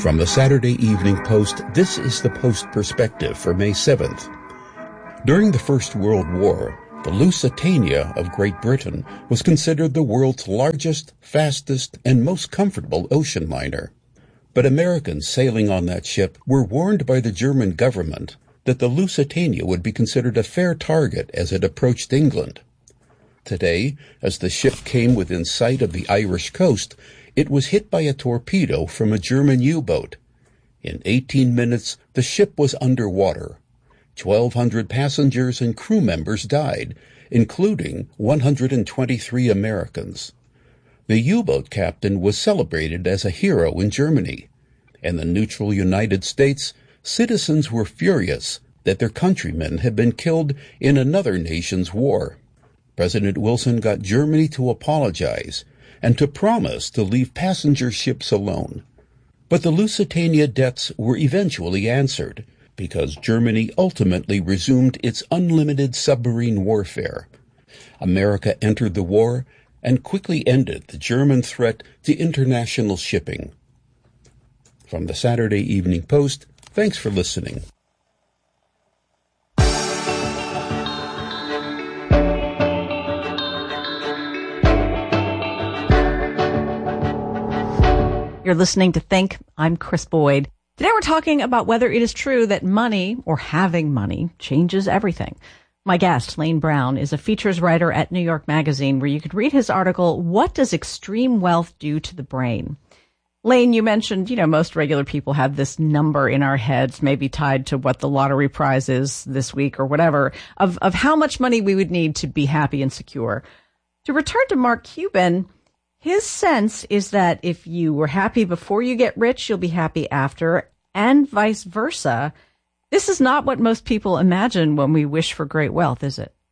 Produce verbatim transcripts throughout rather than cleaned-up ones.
From the Saturday Evening Post, this is the Post Perspective for May seventh. During the First World War, the Lusitania of Great Britain was considered the world's largest, fastest, and most comfortable ocean liner. But Americans sailing on that ship were warned by the German government that the Lusitania would be considered a fair target as it approached England. Today, as the ship came within sight of the Irish coast, it was hit by a torpedo from a German U-boat. In eighteen minutes, the ship was underwater. twelve hundred passengers and crew members died, including one hundred twenty-three Americans. The U-boat captain was celebrated as a hero in Germany. In the neutral United States, citizens were furious that their countrymen had been killed in another nation's war. President Wilson got Germany to apologize and to promise to leave passenger ships alone. But the Lusitania debts were eventually answered, because Germany ultimately resumed its unlimited submarine warfare. America entered the war and quickly ended the German threat to international shipping. From the Saturday Evening Post, thanks for listening. You're listening to Think. I'm Chris Boyd. Today we're talking about whether it is true that money, or having money, changes everything. My guest, Lane Brown, is a features writer at New York Magazine, where you could read his article, What Does Extreme Wealth Do to the Brain? Lane, you mentioned, you know, most regular people have this number in our heads, maybe tied to what the lottery prize is this week or whatever, of, of how much money we would need to be happy and secure. To return to Mark Cuban, his sense is that if you were happy before you get rich, you'll be happy after, and vice versa. This is not what most people imagine when we wish for great wealth, is it?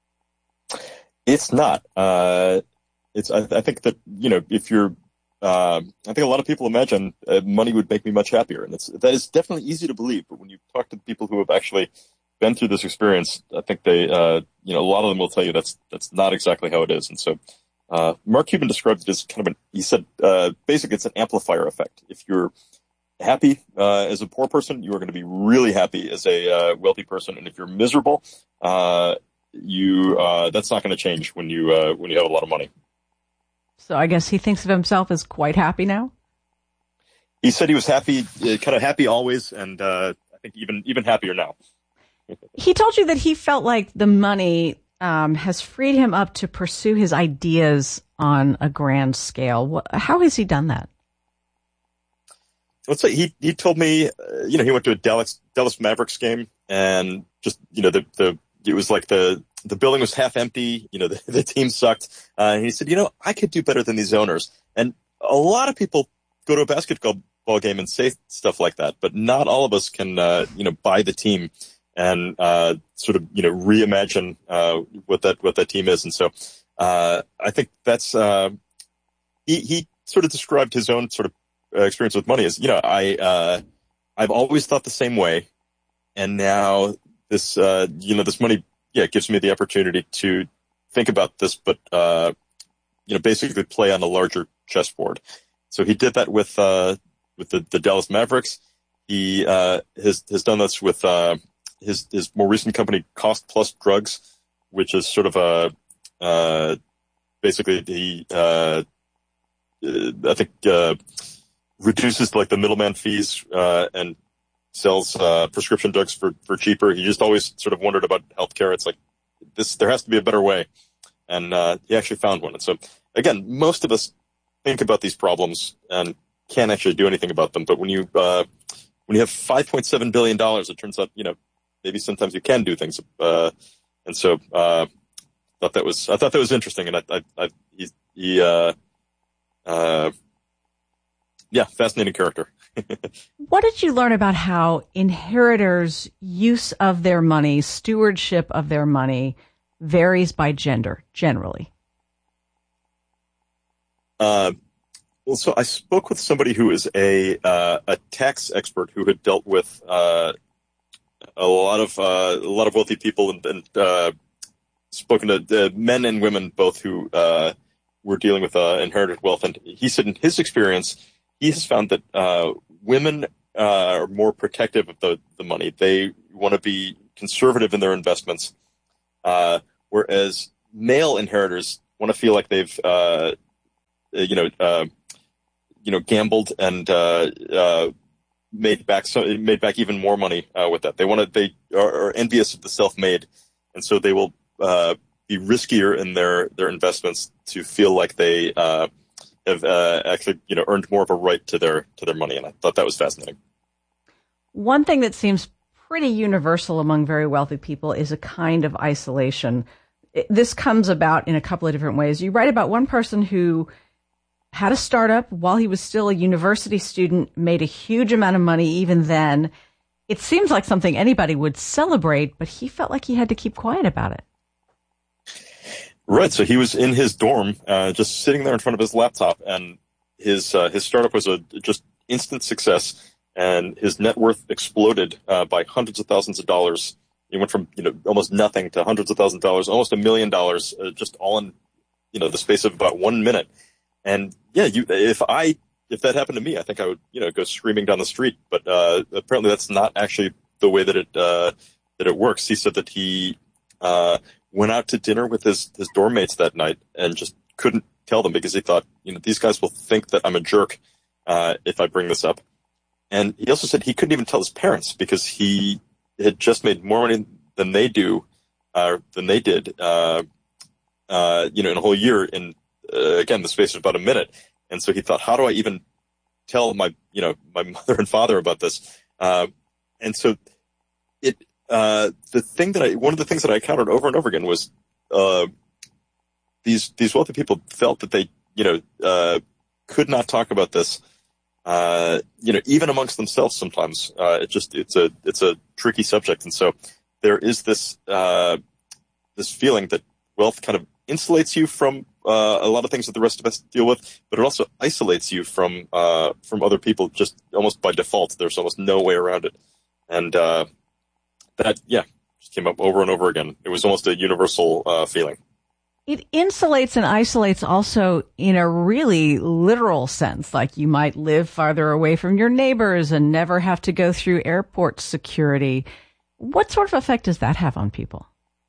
It's not. Uh, it's. I, I think that, you know, if you're, uh, I think a lot of people imagine uh, money would make me much happier, and it's that is definitely easy to believe. But when you talk to the people who have actually been through this experience, I think they, uh, you know, a lot of them will tell you that's that's not exactly how it is, and so. Uh, Mark Cuban described it as kind of an, he said, uh, basically it's an amplifier effect. If you're happy, uh, as a poor person, you are going to be really happy as a, uh, wealthy person. And if you're miserable, uh, you, uh, that's not going to change when you, uh, when you have a lot of money. So I guess he thinks of himself as quite happy now? He said he was happy, uh, kind of happy always. And, uh, I think even, even happier now. He told you that he felt like the money Um, has freed him up to pursue his ideas on a grand scale. How has he done that? Let's say he, he told me, uh, you know, he went to a Dallas, Dallas Mavericks game and just, you know, the, the, it was like the, the building was half empty. You know, the, the team sucked. Uh, and he said, you know, I could do better than these owners. And a lot of people go to a basketball ball game and say stuff like that, but not all of us can, uh, you know, buy the team and, uh, sort of, you know, reimagine, uh, what that, what that team is. And so, uh, I think that's, uh, he, he sort of described his own sort of uh, experience with money as, you know, I, uh, I've always thought the same way. And now this, uh, you know, this money, yeah, gives me the opportunity to think about this, but, uh, you know, basically play on a larger chessboard. So he did that with, uh, with the, the Dallas Mavericks. He, uh, has, has done this with, uh, his, his more recent company, Cost Plus Drugs, which is sort of a, uh, basically the, uh, I think, uh, reduces like the middleman fees, uh, and sells, uh, prescription drugs for, for cheaper. He just always sort of wondered about healthcare. It's like this, there has to be a better way. And, uh, he actually found one. And so again, most of us think about these problems and can't actually do anything about them. But when you, uh, when you have five point seven billion dollars, it turns out, you know, maybe sometimes you can do things. Uh, and so, uh, thought that was, I thought that was interesting. And I, I, I he, he, uh, uh, yeah, fascinating character. What did you learn about how inheritors' use of their money, stewardship of their money, varies by gender, generally? Uh, well, so I spoke with somebody who is a, uh, a tax expert who had dealt with, uh, a lot of, uh, a lot of wealthy people and, and uh, spoken to uh, men and women both who, uh, were dealing with, uh, inherited wealth. And he said in his experience, he has found that, uh, women uh, are more protective of the, the money. They want to be conservative in their investments, uh, whereas male inheritors want to feel like they've, uh, you know, uh, you know, gambled and uh, uh, made back so made back even more money uh, with that. They want to. They are, are envious of the self-made, and so they will uh, be riskier in their, their investments to feel like they uh, have uh, actually, you know, earned more of a right to their to their money. And I thought that was fascinating. One thing that seems pretty universal among very wealthy people is a kind of isolation. It, this comes about in a couple of different ways. You write about one person who had a startup while he was still a university student, made a huge amount of money even then. It seems like something anybody would celebrate, but he felt like he had to keep quiet about it. Right. So he was in his dorm, uh, just sitting there in front of his laptop, and his uh, his startup was a just instant success, and his net worth exploded uh, by hundreds of thousands of dollars. He went from, you know, almost nothing to hundreds of thousands of dollars, almost a million dollars, uh, just all in, you know, the space of about one minute. And yeah, you, if I, if that happened to me, I think I would, you know, go screaming down the street. But, uh, apparently that's not actually the way that it, uh, that it works. He said that he, uh, went out to dinner with his, his dorm mates that night and just couldn't tell them because he thought, you know, these guys will think that I'm a jerk, uh, if I bring this up. And he also said he couldn't even tell his parents because he had just made more money than they do, uh, than they did, uh, uh, you know, in a whole year in, Uh, again, the space of about a minute. And so he thought, how do I even tell my, you know, my mother and father about this? Uh, and so it, uh, the thing that I, one of the things that I encountered over and over again was, uh, these, these wealthy people felt that they, you know, uh, could not talk about this, uh, you know, even amongst themselves sometimes. Uh, it just, it's a, it's a tricky subject. And so there is this, uh, this feeling that wealth kind of insulates you from uh, a lot of things that the rest of us deal with, but it also isolates you from uh, from other people just almost by default. There's almost no way around it. And uh, that, yeah, just came up over and over again. It was almost a universal uh, feeling. It insulates and isolates also in a really literal sense, like you might live farther away from your neighbors and never have to go through airport security. What sort of effect does that have on people?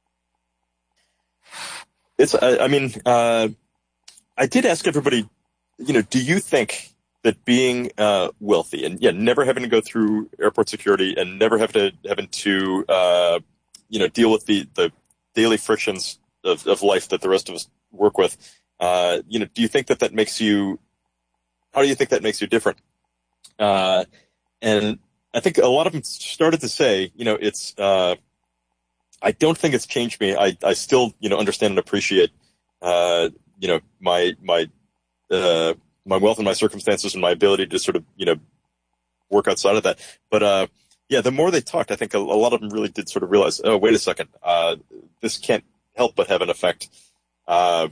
It's, I, I mean, uh, I did ask everybody, you know, do you think that being uh, wealthy and, yeah, never having to go through airport security and never having to, having to uh, you know, deal with the, the daily frictions of, of life that the rest of us work with, uh, you know, do you think that that makes you, how do you think that makes you different? Uh, and I think a lot of them started to say, you know, it's, uh, I don't think it's changed me. I, I still, you know, understand and appreciate, uh, you know, my, my, uh, my wealth and my circumstances and my ability to sort of, you know, work outside of that. But, uh, yeah, the more they talked, I think a, a lot of them really did sort of realize, oh, wait a second, uh, this can't help but have an effect. Uh,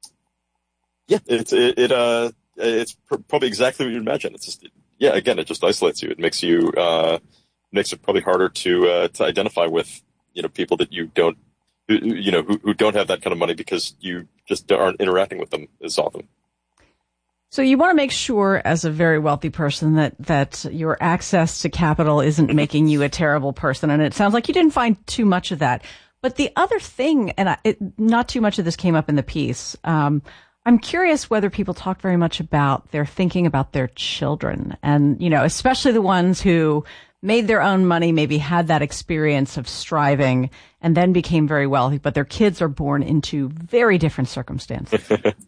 yeah, it's, it, it, uh, it's pr- probably exactly what you imagine. It's just, yeah, again, it just isolates you. It makes you, uh, makes it probably harder to, uh, to identify with, you know, people that you don't, who, you know, who, who don't have that kind of money because you just aren't interacting with them as often. So you want to make sure as a very wealthy person that, that your access to capital isn't making you a terrible person. And it sounds like you didn't find too much of that. But the other thing, and I, it, not too much of this came up in the piece, um, I'm curious whether people talk very much about their thinking about their children and, you know, especially the ones who made their own money, maybe had that experience of striving and then became very wealthy, but their kids are born into very different circumstances.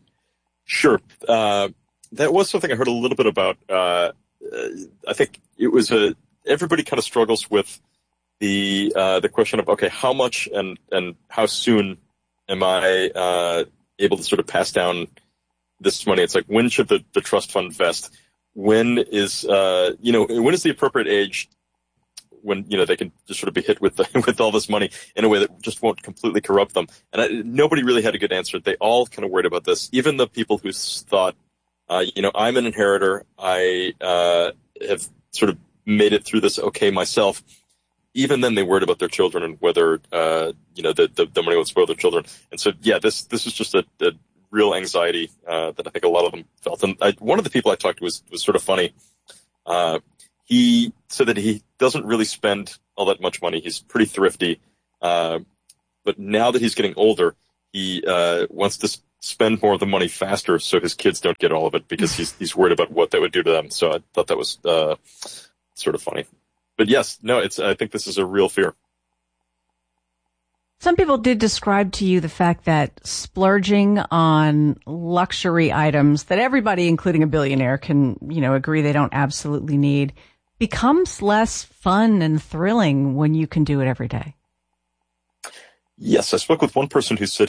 Sure. Uh, that was something I heard a little bit about. Uh, I think it was a, everybody kind of struggles with the, uh, the question of, okay, how much and, and how soon am I, uh, able to sort of pass down this money? It's like, when should the, the trust fund vest? When is, uh, you know, when is the appropriate age when, you know, they can just sort of be hit with the, with all this money in a way that just won't completely corrupt them? And I, nobody really had a good answer. They all kind of worried about this. Even the people who thought, uh, you know, I'm an inheritor. I, uh, have sort of made it through this okay myself. Even then they worried about their children and whether, uh, you know, the, the, the money would spoil their children. And so, yeah, this, this is just a, a real anxiety, uh, that I think a lot of them felt. And I, one of the people I talked to was, was sort of funny. Uh, he said that he doesn't really spend all that much money. He's pretty thrifty. Uh, but now that he's getting older, he uh, wants to spend more of the money faster so his kids don't get all of it because he's he's worried about what that would do to them. So I thought that was uh, sort of funny. But yes, no, it's I think this is a real fear. Some people did describe to you the fact that splurging on luxury items that everybody, including a billionaire, can, you know, agree they don't absolutely need, becomes less fun and thrilling when you can do it every day. Yes, I spoke with one person who said